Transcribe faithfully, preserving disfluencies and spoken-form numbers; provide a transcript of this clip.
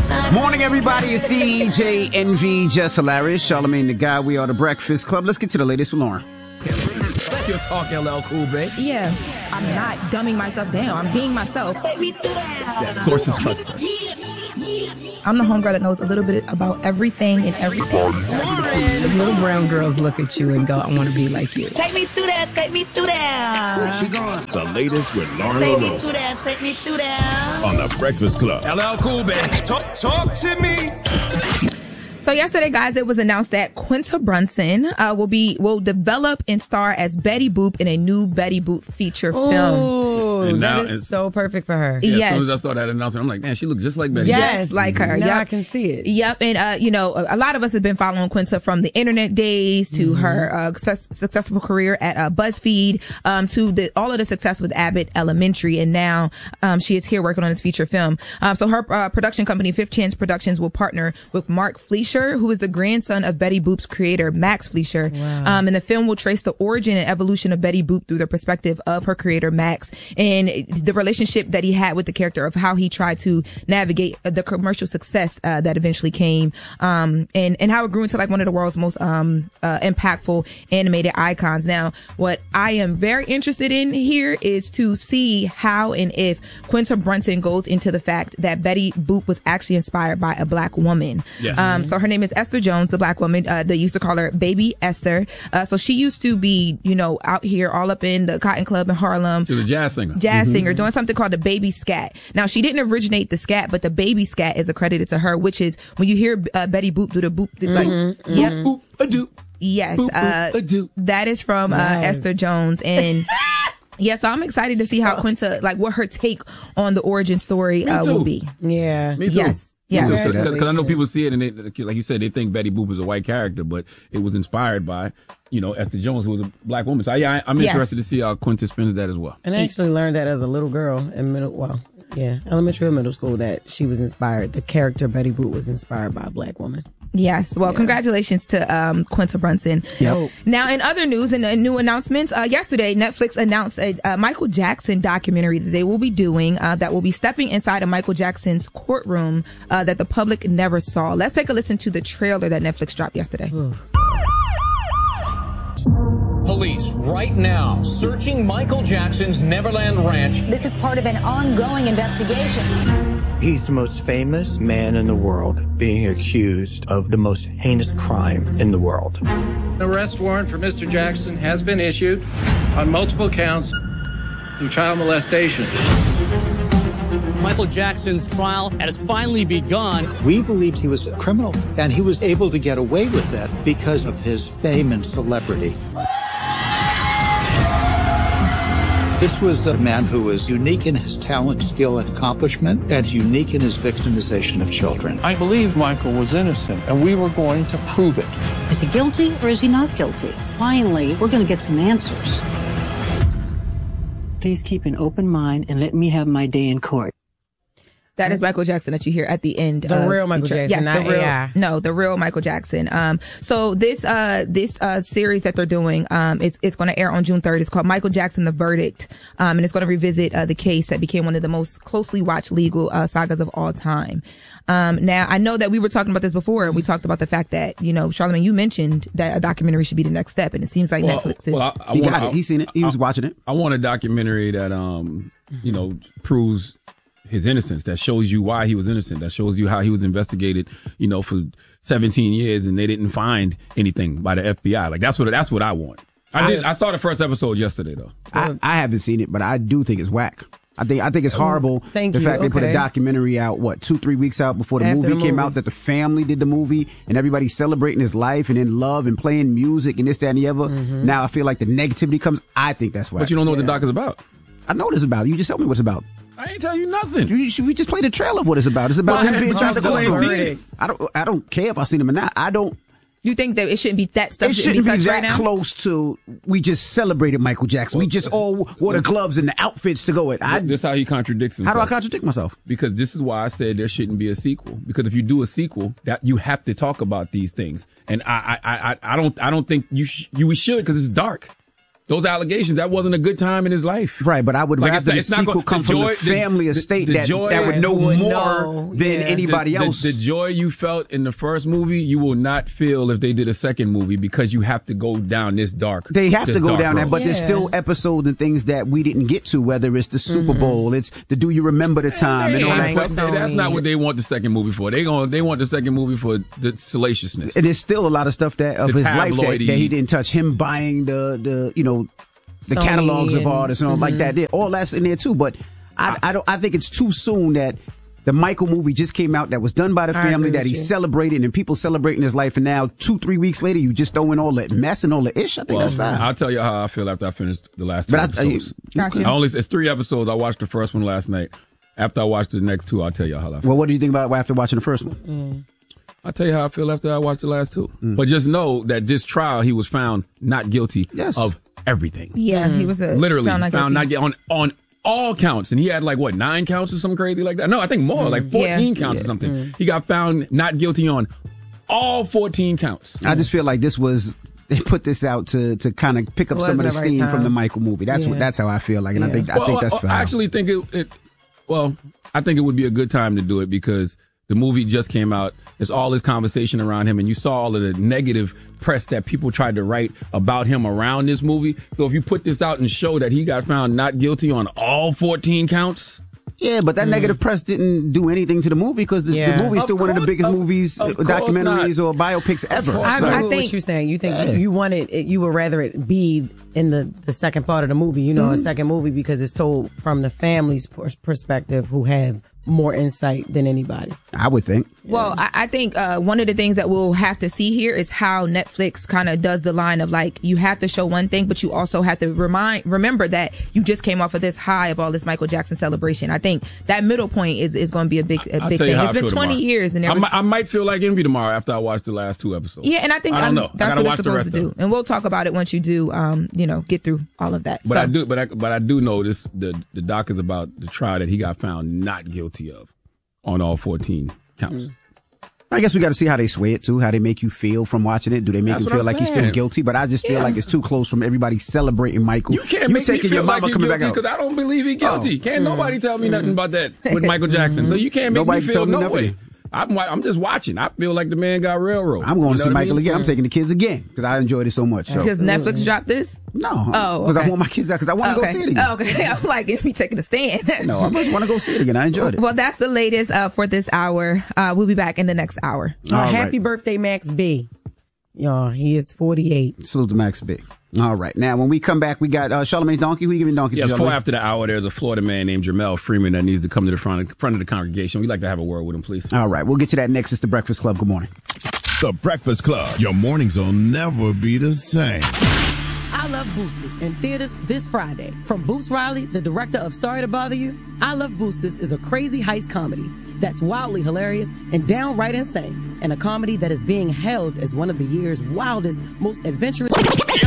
Morning, everybody. It's D J Envy, Just Hilarious, Charlamagne the Guy. We are the Breakfast Club. Let's get to the latest with Lauren. Let your talk, L L Cool, babe. Yeah, I'm not dumbing myself down. I'm being myself. Yeah, sources trust us. I'm the homegirl that knows a little bit about everything and everything. The little brown girls look at you and go, I want to be like you. Take me through that, take me through that. Where's she going? The latest with Lauren Take me LaRosa through that, take me through that. on the Breakfast Club. L L Cool, babe. Talk, talk to me. So yesterday, guys, it was announced that Quinta Brunson uh, will be will develop and star as Betty Boop in a new Betty Boop feature film. Oh, And now that is it's- so perfect for her. Yeah, Yes. As soon as I saw that announcement, I'm like, man, she looks just like Betty. Yes, like her. Now Yep. I can see it. Yep. And, uh, you know, a, a lot of us have been following Quinta from the internet days to Mm-hmm. her uh, success, successful career at uh, BuzzFeed, um, to the, all of the success with Abbott Elementary. And now um, she is here working on this feature film. Um, so her uh, production company, Fifth Chance Productions, will partner with Mark Fleischer, who is the grandson of Betty Boop's creator, Max Fleischer. Wow. Um, and the film will trace the origin and evolution of Betty Boop through the perspective of her creator, Max, and the relationship that he had with the character, of how he tried to navigate the commercial success uh, that eventually came, um, and, and how it grew into like one of the world's most um, uh, impactful animated icons. Now, what I am very interested in here is to see how and if Quinta Brunson goes into the fact that Betty Boop was actually inspired by a black woman. Yes. Um, so her name is Esther Jones, the black woman. Uh, they used to call her Baby Esther. Uh, so she used to be, you know, out here all up in the Cotton Club in Harlem. She was a jazz singer. Jazz Mm-hmm. singer doing something called the baby scat. Now, she didn't originate the scat, but the baby scat is accredited to her, which is when you hear uh, Betty Boop do the boop, the, like, Mm-hmm. yep. Boop, a doop. Yes, Boop, uh, boop, a doop. that is from uh, Nice. Esther Jones. And yeah, so I'm excited to see how Quinta, like what her take on the origin story Me uh, will too. be. Yeah. Me too. Yes. Yes. Because I know people see it and they, like you said, they think Betty Boop is a white character, but it was inspired by, you know, Esther Jones, who was a black woman. So yeah, I, I'm Yes. interested to see how Quinta spins that as well. And I actually learned that as a little girl in middle, well, yeah, elementary or middle school, that she was inspired, the character Betty Boop was inspired by a black woman. Yes. Well, congratulations to um, Quinta Brunson. Yep. Now, in other news and uh, new announcements, uh, yesterday, Netflix announced a uh, Michael Jackson documentary that they will be doing uh, that will be stepping inside of Michael Jackson's courtroom uh, that the public never saw. Let's take a listen to the trailer that Netflix dropped yesterday. Police right now searching Michael Jackson's Neverland Ranch. This is part of an ongoing investigation. He's the most famous man in the world, being accused of the most heinous crime in the world. An arrest warrant for Mister Jackson has been issued on multiple counts of child molestation. Michael Jackson's trial has finally begun. We believed he was a criminal, and he was able to get away with it because of his fame and celebrity. This was a man who was unique in his talent, skill, and accomplishment, and unique in his victimization of children. I believe Michael was innocent, and we were going to prove it. Is he guilty or is he not guilty? Finally, we're going to get some answers. Please keep an open mind and let me have my day in court. That is Michael Jackson that you hear at the end. The of real Michael the tra- Jackson, yes, the not real, A I. No, the real Michael Jackson. Um, so this, uh, this, uh, series that they're doing, um, it's, it's going to air on June third. It's called Michael Jackson, The Verdict. Um, and it's going to revisit, uh, the case that became one of the most closely watched legal, uh, sagas of all time. Um, now I know that we were talking about this before, and we talked about the fact that, you know, Charlamagne, you mentioned that a documentary should be the next step, and it seems like Well, Netflix is. well, I, I He want, got I, it. He's seen it. He was I, watching it. I want a documentary that, um, you know, proves his innocence, that shows you why he was innocent, that shows you how he was investigated, you know, for seventeen years and they didn't find anything by the F B I. Like that's what that's what I want. I did. I saw the first episode yesterday though. I, I haven't seen it, but I do think it's whack. I think I think it's horrible. Thank the you. fact they put a Okay. documentary out, what, two, three weeks out before the After movie the came movie. out, that the family did the movie and everybody's celebrating his life and in love and playing music and this, that, and the other. Mm-hmm. Now I feel like the negativity comes. I think that's whack. But you don't know what the doc is about. I know what it's about. You just tell me what it's about. I ain't tell you nothing. You, you, we just played a trailer of what it's about. It's about Well, him being but charged you still ain't with seen it. I don't. I don't care if I seen him or not. I don't. You think that it shouldn't be that stuff It shouldn't be shouldn't be touched right that now? close to. We just celebrated Michael Jackson. We just all wore the gloves and the outfits to go with. I, This is how he contradicts himself. how do I contradict myself? Because this is why I said there shouldn't be a sequel. Because if you do a sequel, that you have to talk about these things. And I, I, I, I don't, I don't think you, sh- you we should because it's dark. those allegations, that wasn't a good time in his life. Right, but I would Like, rather it's the not- it's not sequel go- come the from joy- the family the- estate the that, joy- that would know Who would more know, than yeah. anybody the, the- else. The, joy you felt in the first movie, you will not feel if they did a second movie because you have to go down this dark. They have this to go dark down that, road. but there's Yeah. still episodes and things that we didn't get to, whether it's the Super Bowl, it's the Do You Remember the Time, They and all ain't that stuff- stuff. they- that's not what they want the second movie for. They going they want the second movie for the salaciousness. And there's still a lot of stuff that of The his life that, tabloidy. that he didn't touch. Him buying the, the you know, the Sony catalogs of and- artists and all like that. There- All that's in there too. But I, I don't. I think it's too soon that the Michael movie just came out that was done by the I family agree that with he you. celebrated and people celebrating his life. And now two, three weeks later, you just throw in all the mess and all the ish. I think Well, that's fine. I'll tell you how I feel after I finished the last two But I- episodes. Gotcha. I only it's three episodes. I watched the first one last night. After I watched the next two, I'll tell you how I feel. Well, what do you think about after watching the first one? I'll tell you how I feel after I watched the last two. But just know that this trial, he was found not guilty Yes. of everything. Yeah, he was a Literally found not guilty. not guilty on on all counts, and he had like what nine counts or something crazy like that. No, I think more, like fourteen Yeah. counts or something. He got found not guilty on all fourteen counts. I just feel like this was they put this out to to kind of pick up It some of the wasn't the right steam time. from the Michael movie. That's what Yeah. that's how I feel like, and I Yeah. think I think that's well, fine. I actually think it, it. Well, I think it would be a good time to do it because the movie just came out. There's all this conversation around him, and you saw all of the negative press that people tried to write about him around this movie. So if you put this out and show that he got found not guilty on all fourteen counts. Yeah, but that negative press didn't do anything to the movie because the, Yeah. the movie's Of still one of the course- biggest of- movies, of uh, course documentaries, not. or biopics ever. course I So- agree I with think- what you're saying. You think Yeah. you, you wanted it, you would rather it be in the, the second part of the movie, you know, Mm-hmm. a second movie because it's told from the family's pers- perspective who have more insight than anybody. I would think. Well, I, I think uh, one of the things that we'll have to see here is how Netflix kind of does the line of like you have to show one thing, but you also have to remind remember that you just came off of this high of all this Michael Jackson celebration. I think that middle point is, is going to be a big a I'll big tell you thing. how It's I been feel twenty tomorrow. years, and there I, was, mi- I might feel like envy tomorrow after I watch the last two episodes. yeah, and I think I don't I'm- know. I that's gotta what watch it's the supposed rest to of do, it. and we'll talk about it once you do, um, you know, get through all of that. But so, I do, but I, but I do know this. The the doc is about the trial that he got found not guilty of on all fourteen counts. Mm. I guess we got to see how they sway it too, how they make you feel from watching it. Do they make That's you what feel I'm like he's still saying. guilty? But I just feel Yeah. like it's too close from everybody celebrating Michael. You can't make me taking feel your like mama he's coming guilty back out. because I don't believe he's guilty. Oh. Can't nobody tell me nothing about that with Michael Jackson. So you can't make Nobody me can feel tell me no nothing. way. I'm wa- I'm just watching. I feel like the man got railroaded. I'm going You to know see what I Michael mean? again. I'm taking the kids again because I enjoyed it so much. So. because Netflix dropped this. No, Oh, because I okay. want my kids out because I want to okay. go see it again. Oh, okay, I'm like, if me taking a stand. No, I just want to go see it again. I enjoyed it. Well, that's the latest uh, for this hour. Uh, we'll be back in the next hour. Uh, All happy right. birthday, Max B. Y'all, he is forty-eight. Salute to Max B. All right. Now, when we come back, we got uh, Charlamagne Donkey. Who you giving Donkey Yeah, to? before Charlamagne? after the hour, there's a Florida man named Jamel Freeman that needs to come to the front, front of the congregation. We'd like to have a word with him, please. All right. We'll get to that next. It's the Breakfast Club. Good morning. The Breakfast Club. Your mornings will never be the same. I Love Boosters in theaters this Friday. From Boots Riley, the director of Sorry to Bother You, I Love Boosters is a crazy heist comedy that's wildly hilarious and downright insane, and a comedy that is being hailed as one of the year's wildest, most adventurous...